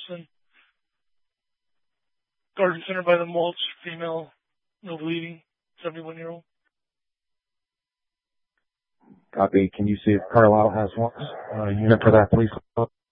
Wilson. Garden Center by the Mulch, female, no bleeding, 71-year-old. Copy. Can you see if Carlisle has one unit for that, please?